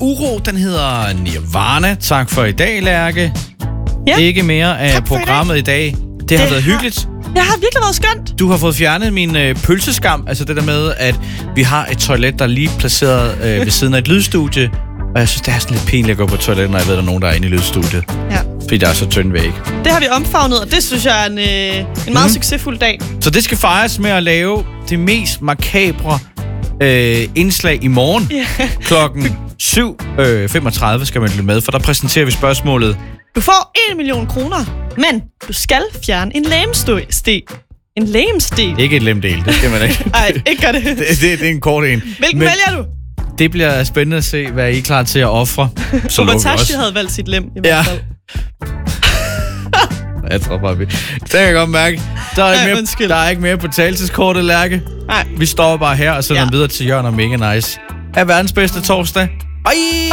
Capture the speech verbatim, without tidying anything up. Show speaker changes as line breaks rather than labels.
Uro, den hedder Nirvana. Tak for i dag, Lærke.
Ja.
Ikke mere af programmet i dag. i dag. Det, det har været har... hyggeligt.
Det har virkelig været skønt.
Du har fået fjernet min øh, pølseskam. Altså det der med, at vi har et toilet, der er lige placeret øh, ved siden af et lydstudie. Og jeg synes, det er sådan lidt pinligt at gå på toilet, når jeg ved, at der er nogen, der er inde i lydstudiet.
Ja.
Fordi der er så tynd væg.
Det har vi omfavnet, og det synes jeg er en, øh, en meget mm. succesfuld dag.
Så det skal fejres med at lave det mest makabre øh, indslag i morgen. Yeah. Klokken syv femogtredive skal man lytte med, for der præsenterer vi spørgsmålet.
Du får en million kroner, men du skal fjerne en lægemsten. En lægemsten.
Ikke et lemdel, det skal man ikke.
Nej, ikke gør det.
det, det. Det er en kort en.
Hvilken men vælger du?
Det bliver spændende at se, hvad I er klar til at ofre.
Så Bobataschi havde valgt sit lem i hvert
ja.
fald.
Jeg tror bare, vi... Det kan jeg godt mærke. Der er,
Ej,
mere, der er ikke mere på talelseskortet, Lærke.
Nej.
Vi står bare her og sender ja. videre til Jørgen og Mega Nice. Er verdens bedste torsdag. Ej!